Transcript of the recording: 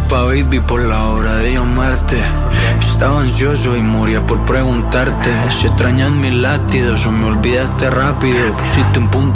culpa, baby, por la hora de llamarte. Estaba ansioso y moría por preguntarte si extrañas mis latidos o me olvidaste rápido. Pusiste un punto